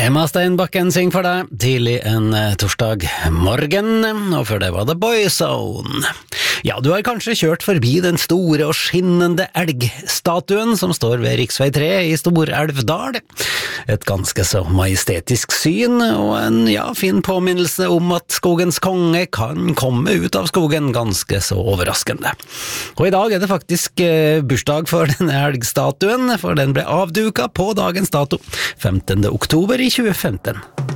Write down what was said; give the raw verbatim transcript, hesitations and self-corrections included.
Emma Steinbakken synger for deg tidlig en torsdag morgen, og før det var det Boyzone. Ja, du har kanskje kjørt forbi den store og skinnende elgstatuen som står ved riksvei tre i Stor-Elvdal. Et ganske så majestetisk syn, og en ja, fin påminnelse om at skogens konge kan komme ut av skogen ganske så overraskende. Og i dag er det faktisk eh, bursdag for denne elgstatuen, for den ble avduka på dagens dato, femtende oktober i tjue femten.